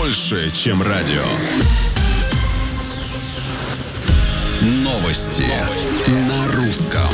больше, чем радио. Новости на русском.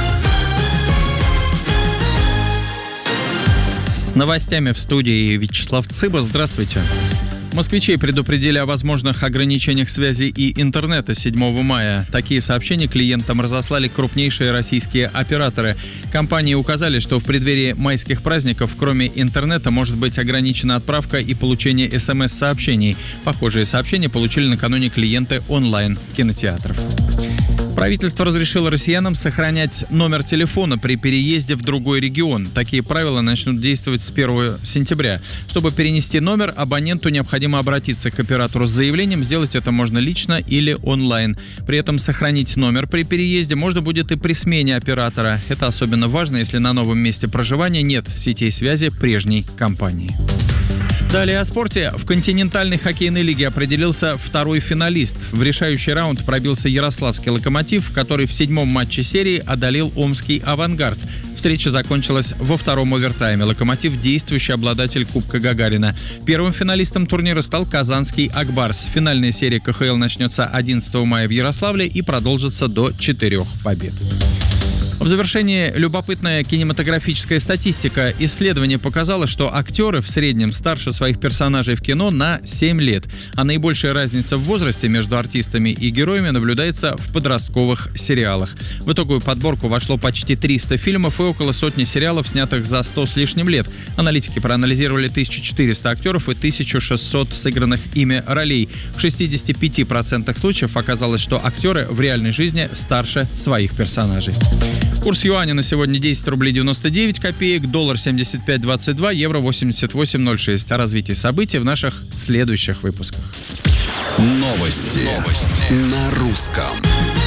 С новостями в студии Вячеслав Цыба. Здравствуйте. Москвичей предупредили о возможных ограничениях связи и интернета 7 мая. Такие сообщения клиентам разослали крупнейшие российские операторы. Компании указали, что в преддверии майских праздников, кроме интернета, может быть ограничена отправка и получение СМС-сообщений. Похожие сообщения получили накануне клиенты онлайн-кинотеатров. Правительство разрешило россиянам сохранять номер телефона при переезде в другой регион. Такие правила начнут действовать с 1 сентября. Чтобы перенести номер, абоненту необходимо обратиться к оператору с заявлением. Сделать это можно лично или онлайн. При этом сохранить номер при переезде можно будет и при смене оператора. Это особенно важно, если на новом месте проживания нет сетей связи прежней компании. Далее о спорте. В континентальной хоккейной лиге определился второй финалист. В решающий раунд пробился ярославский «Локомотив», который в 7-м матче серии одолел омский «Авангард». Встреча закончилась во втором овертайме. «Локомотив» — действующий обладатель Кубка Гагарина. Первым финалистом турнира стал казанский «Акбарс». Финальная серия КХЛ начнется 11 мая в Ярославле и продолжится до 4 побед. В завершении любопытная кинематографическая статистика. Исследование показало, что актеры в среднем старше своих персонажей в кино на 7 лет. А наибольшая разница в возрасте между артистами и героями наблюдается в подростковых сериалах. В итоговую подборку вошло почти 300 фильмов и около сотни сериалов, снятых за 100 с лишним лет. Аналитики проанализировали 1400 актеров и 1600 сыгранных ими ролей. В 65% случаев оказалось, что актеры в реальной жизни старше своих персонажей. Курс юаня на сегодня 10 рублей 99 копеек, доллар 75.22, евро 88.06. О развитии событий в наших следующих выпусках. Новости на русском.